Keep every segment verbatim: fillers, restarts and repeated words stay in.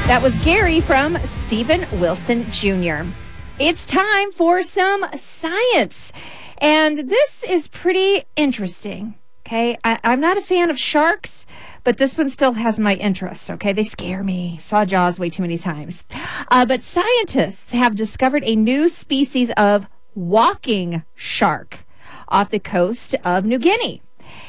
That was Gary from Steven Wilson Junior It's time for some science. And this is pretty interesting, okay? I, I'm not a fan of sharks, but this one still has my interest, okay? They scare me. Saw Jaws way too many times. Uh, but scientists have discovered a new species of walking shark off the coast of New Guinea.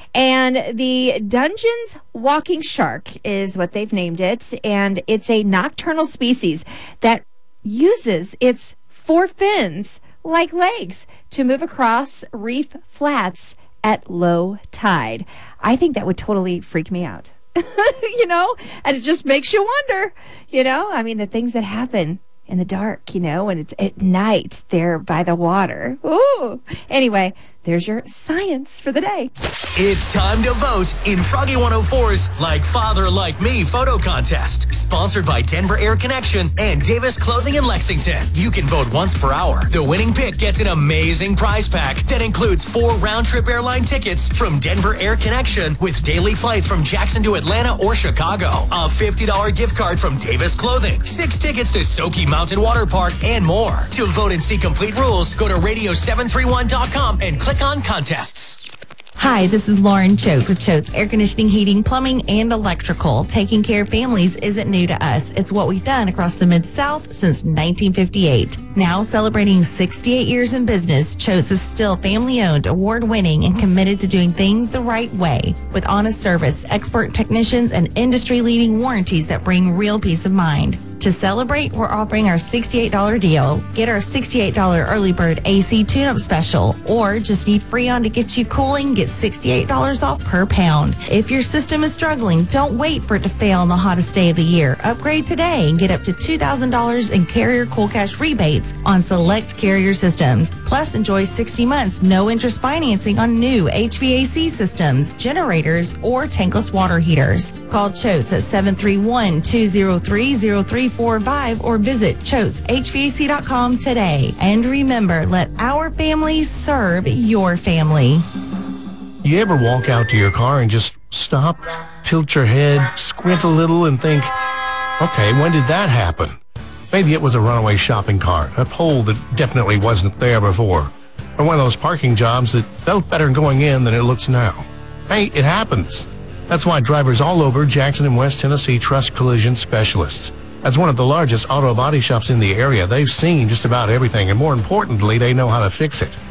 And the Dungeness walking shark is what they've named it, and it's a nocturnal species that uses its four fins, like legs, to move across reef flats at low tide. I think that would totally freak me out, you know, and it just makes you wonder, you know, I mean, the things that happen in the dark, you know, and it's at night there by the water. Ooh. Anyway, there's your science for the day. It's time to vote in Froggy one oh four's Like Father Like Me photo contest. Sponsored by Denver Air Connection and Davis Clothing in Lexington. You can vote once per hour. The winning pick gets an amazing prize pack that includes four round-trip airline tickets from Denver Air Connection with daily flights from Jackson to Atlanta or Chicago. A fifty dollars gift card from Davis Clothing. Six tickets to Soki Mountain Water Park and more. To vote and see complete rules, go to radio seven three one dot com and click on contests. Hi, this is Lauren Choate with Choate's Air Conditioning, Heating, Plumbing, and Electrical. Taking care of families isn't new to us. It's what we've done across the Mid-South since nineteen fifty-eight. Now celebrating sixty-eight years in business, Choate's is still family-owned, award-winning, and committed to doing things the right way. With honest service, expert technicians, and industry-leading warranties that bring real peace of mind. To celebrate, we're offering our sixty-eight dollars deals. Get our sixty-eight dollars early bird A C tune-up special, or just need Freon to get you cooling, get sixty-eight dollars off per pound. If your system is struggling, don't wait for it to fail on the hottest day of the year. Upgrade today and get up to two thousand dollars in Carrier Cool Cash rebates on select Carrier systems. Plus, enjoy sixty months no interest financing on new H V A C systems, generators, or tankless water heaters. Call Choates at seven three one, two zero three, zero three four five or visit choates h v a c dot com today. And remember, let our family serve your family. You ever walk out to your car and just stop, tilt your head, squint a little, and think, okay, when did that happen? Maybe it was a runaway shopping cart, a pole that definitely wasn't there before, or one of those parking jobs that felt better going in than it looks now. Hey, it happens. That's why drivers all over Jackson and West Tennessee trust Collision Specialists. As one of the largest auto body shops in the area, they've seen just about everything, and more importantly, they know how to fix it.